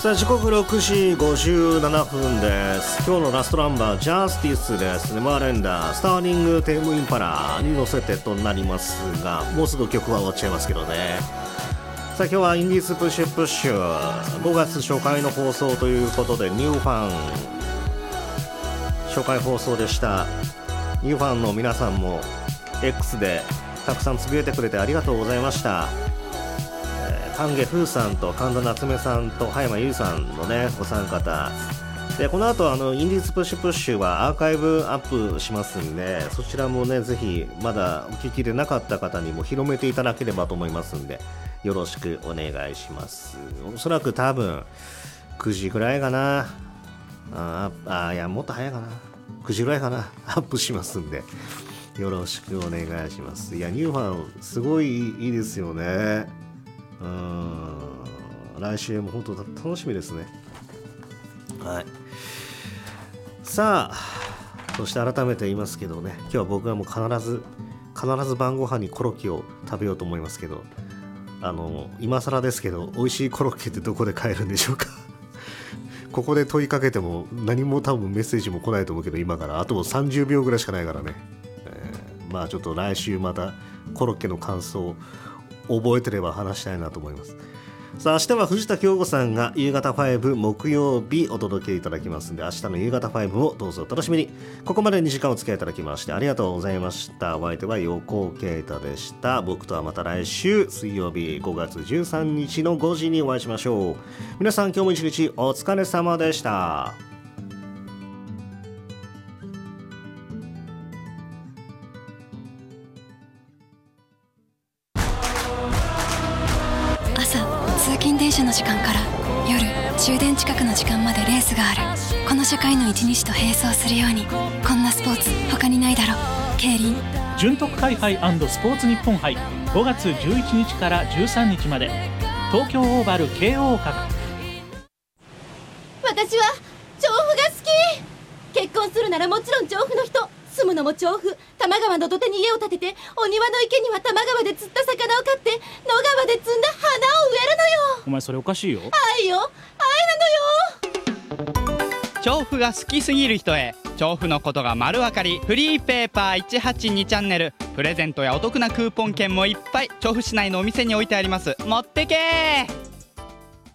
さあ時刻6時57分です。今日のラストナンバージャスティスです。ネバーレンダースターリングテームインパラに乗せてとなりますが、もうすぐ曲は終わっちゃいますけどね。さあ今日はインディーズプッシュプッシュ5月初回の放送ということで、ニューファン初回放送でした。ニューファンの皆さんも X でたくさんつぶやいてくれてありがとうございました。丹下風さんと神田夏目さんと葉山優さんのねお三方で、この後インディーズプッシュプッシュはアーカイブアップしますんで、そちらもねぜひまだお聞きでなかった方にも広めていただければと思いますんで、よろしくお願いします。おそらく多分9時ぐらいかな、いやもっと早いかな、9時ぐらいかな、アップしますんでよろしくお願いします。いやニューファンすごいいいですよね。来週も本当楽しみですね。はい。さあそして改めて言いますけどね、今日は僕はもう必ず晩ご飯にコロッケを食べようと思いますけど、今更ですけど美味しいコロッケってどこで買えるんでしょうかここで問いかけても何も多分メッセージも来ないと思うけど、今からあと30秒ぐらいしかないからね、まあちょっと来週またコロッケの感想を覚えてれば話したいなと思います。さあ明日は藤田京子さんが夕方5木曜日お届けいただきますので、明日の夕方5をどうぞお楽しみに。ここまで2時間お付き合いいただきましてありがとうございました。お相手は横尾啓太でした。僕とはまた来週水曜日5月13日の5時にお会いしましょう。皆さん今日も一日お疲れ様でした。 通勤電車の時間から夜終電近くの時間までレースがある。この社会の一日と並走するように、こんなスポーツ他にないだろ。競輪純徳会杯&スポーツ日本杯5月11日から13日まで、東京オーバル京王閣。 私は調布が好き。結婚するならもちろん調布の人、住むのも調布。多摩川の土手に家を建てて、お庭の池には多摩川で釣った魚を飼って、野川で摘んだ花を植えるのよ。 お前それおかしいよ。 愛よ、愛なのよ。 調布が好きすぎる人へ、調布のことが丸分かりフリーペーパー182チャンネル。プレゼントやお得なクーポン券もいっぱい調布市内のお店に置いてあります。持ってけー。